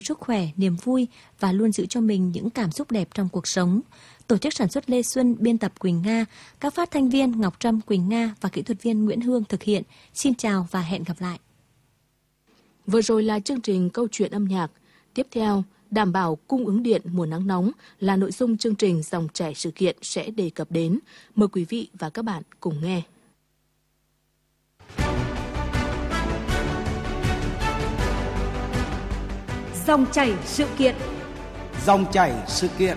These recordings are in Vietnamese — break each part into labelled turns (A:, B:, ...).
A: sức khỏe, niềm vui và luôn giữ cho mình những cảm xúc đẹp trong cuộc sống. Tổ chức sản xuất Lê Xuân, biên tập Quỳnh Nga, các phát thanh viên Ngọc Trâm, Quỳnh Nga và kỹ thuật viên Nguyễn Hương thực hiện. Xin chào và hẹn gặp lại.
B: Vừa rồi là chương trình Câu chuyện âm nhạc. Tiếp theo, đảm bảo cung ứng điện mùa nắng nóng là nội dung chương trình Dòng chảy sự kiện sẽ đề cập đến. Mời quý vị và các bạn cùng nghe.
C: Dòng chảy sự kiện.
D: Dòng chảy sự kiện.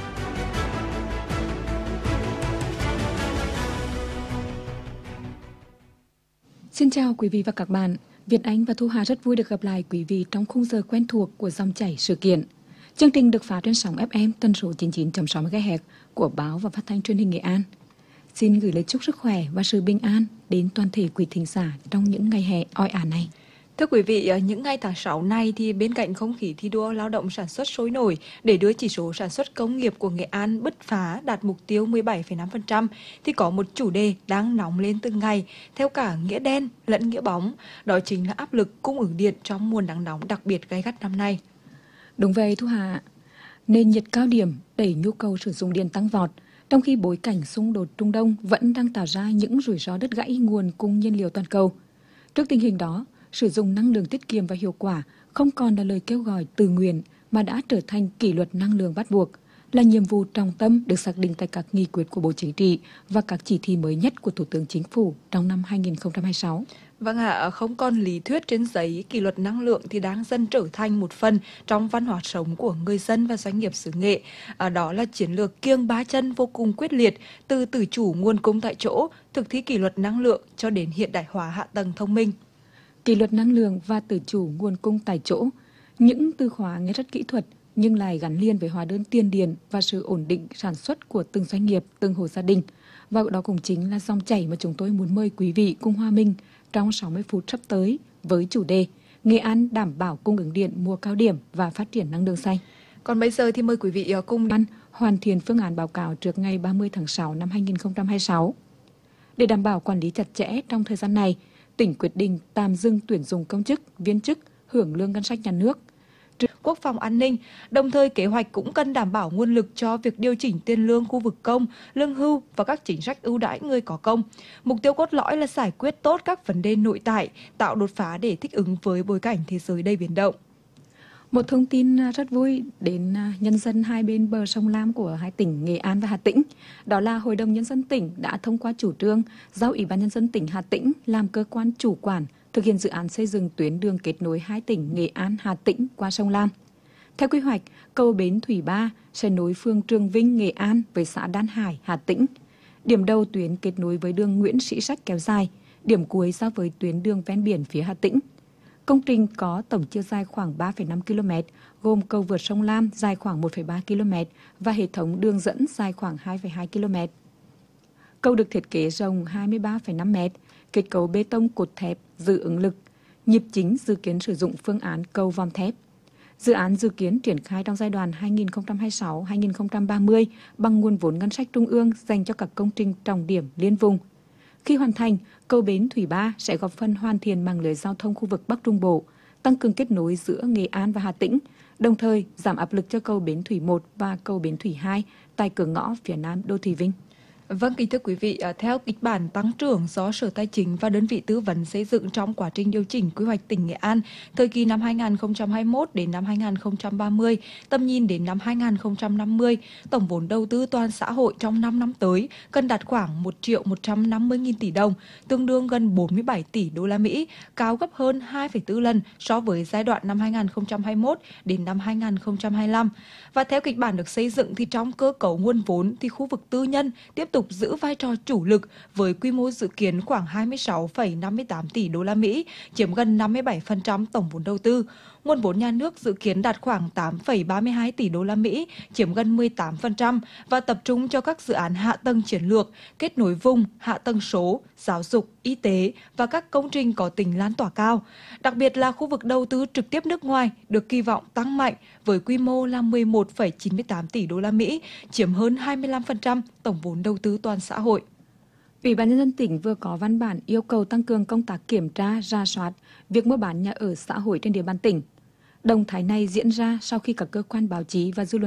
C: Xin chào quý vị và các bạn. Việt Anh và Thu Hà rất vui được gặp lại quý vị trong khung giờ quen thuộc của Dòng chảy sự kiện. Chương trình được phát trên sóng FM tần số 99.6 MHz của báo và phát thanh truyền hình Nghệ An. Xin gửi lời chúc sức khỏe và sự bình an đến toàn thể quý thính giả trong những ngày hè oi ả này.
E: Thưa quý vị, những ngày tháng 6 này thì bên cạnh không khí thi đua lao động sản xuất sôi nổi để đưa chỉ số sản xuất công nghiệp của Nghệ An bứt phá đạt mục tiêu 17,5% thì có một chủ đề đang nóng lên từng ngày theo cả nghĩa đen lẫn nghĩa bóng, đó chính là áp lực cung ứng điện trong mùa nắng nóng đặc biệt gay gắt năm nay.
C: Đúng vậy Thu Hà, nền nhiệt cao điểm đẩy nhu cầu sử dụng điện tăng vọt, trong khi bối cảnh xung đột Trung Đông vẫn đang tạo ra những rủi ro đứt gãy nguồn cung nhiên liệu toàn cầu. Trước tình hình đó, sử dụng năng lượng tiết kiệm và hiệu quả không còn là lời kêu gọi tự nguyện mà đã trở thành kỷ luật năng lượng bắt buộc, là nhiệm vụ trọng tâm được xác định tại các nghị quyết của Bộ Chính trị và các chỉ thị mới nhất của Thủ tướng Chính phủ trong năm 2026.
E: Vâng ạ, không còn lý thuyết trên giấy, kỷ luật năng lượng thì đang dần trở thành một phần trong văn hóa sống của người dân và doanh nghiệp xứ Nghệ. Đó là chiến lược kiêng ba chân vô cùng quyết liệt, từ tự chủ nguồn cung tại chỗ, thực thi kỷ luật năng lượng cho đến hiện đại hóa hạ tầng thông minh.
C: Kỷ luật năng lượng và tự chủ nguồn cung tại chỗ, những từ khóa nghe rất kỹ thuật nhưng lại gắn liền với hóa đơn tiền điện và sự ổn định sản xuất của từng doanh nghiệp, từng hộ gia đình. Và đó cũng chính là dòng chảy mà chúng tôi muốn mời quý vị cùng hòa mình trong 60 phút sắp tới với chủ đề Nghệ An đảm bảo cung ứng điện mùa cao điểm và phát triển năng lượng xanh.
E: Còn bây giờ thì mời quý vị cùng
C: hoàn thiện phương án báo cáo trước ngày 30 tháng 6 năm 2026. Để đảm bảo quản lý chặt chẽ trong thời gian này, tỉnh quyết định tạm dừng tuyển dụng công chức, viên chức hưởng lương ngân sách nhà nước,
E: quốc phòng an ninh, đồng thời kế hoạch cũng cần đảm bảo nguồn lực cho việc điều chỉnh tiền lương khu vực công, lương hưu và các chính sách ưu đãi người có công. Mục tiêu cốt lõi là giải quyết tốt các vấn đề nội tại, tạo đột phá để thích ứng với bối cảnh thế giới đầy biến động.
C: Một thông tin rất vui đến nhân dân hai bên bờ sông Lam của hai tỉnh Nghệ An và Hà Tĩnh. Đó là Hội đồng Nhân dân tỉnh đã thông qua chủ trương giao Ủy ban Nhân dân tỉnh Hà Tĩnh làm cơ quan chủ quản thực hiện dự án xây dựng tuyến đường kết nối hai tỉnh Nghệ An, Hà Tĩnh qua sông Lam. Theo quy hoạch, cầu Bến Thủy 3 sẽ nối phường Trường Vinh, Nghệ An với xã Đan Hải, Hà Tĩnh. Điểm đầu tuyến kết nối với đường Nguyễn Sĩ Sách kéo dài, điểm cuối giao với tuyến đường ven biển phía Hà Tĩnh. Công trình có tổng chiều dài khoảng 3,5 km, gồm cầu vượt sông Lam dài khoảng 1,3 km và hệ thống đường dẫn dài khoảng 2,2 km. Cầu được thiết kế rộng 23,5 m, kết cấu bê tông cột thép giữ ứng lực, nhịp chính dự kiến sử dụng phương án cầu vòm thép. Dự án dự kiến triển khai trong giai đoạn 2026-2030 bằng nguồn vốn ngân sách trung ương dành cho các công trình trọng điểm liên vùng. Khi hoàn thành, cầu Bến Thủy 3 sẽ góp phần hoàn thiện mạng lưới giao thông khu vực Bắc Trung Bộ, tăng cường kết nối giữa Nghệ An và Hà Tĩnh, đồng thời giảm áp lực cho cầu Bến Thủy 1 và cầu Bến Thủy 2 tại cửa ngõ phía nam đô thị Vinh.
E: Vâng, kính thưa quý vị, theo kịch bản tăng trưởng do Sở Tài chính và đơn vị tư vấn xây dựng trong quá trình điều chỉnh quy hoạch tỉnh Nghệ An thời kỳ năm 2021 đến năm 2030, tầm nhìn đến năm 2050, tổng vốn đầu tư toàn xã hội trong 5 năm tới cần đạt khoảng 1.150.000 tỷ đồng, tương đương gần 47 tỷ đô la Mỹ, cao gấp hơn 2,4 lần so với giai đoạn năm 2021 đến năm 2025. Và theo kịch bản được xây dựng thì trong cơ cấu nguồn vốn thì khu vực tư nhân tiếp tục giữ vai trò chủ lực với quy mô dự kiến khoảng 26,58 tỷ đô la Mỹ, chiếm gần 57% tổng vốn đầu tư. Nguồn vốn nhà nước dự kiến đạt khoảng 8,32 tỷ đô la Mỹ, chiếm gần 18% và tập trung cho các dự án hạ tầng chiến lược, kết nối vùng, hạ tầng số, giáo dục, y tế và các công trình có tính lan tỏa cao. Đặc biệt là khu vực đầu tư trực tiếp nước ngoài được kỳ vọng tăng mạnh với quy mô là 11,98 tỷ đô la Mỹ, chiếm hơn 25% tổng vốn đầu tư toàn xã hội.
C: Ủy ban Nhân dân tỉnh vừa có văn bản yêu cầu tăng cường công tác kiểm tra, rà soát việc mua bán nhà ở xã hội trên địa bàn tỉnh. Động thái này diễn ra sau khi các cơ quan báo chí và dư luận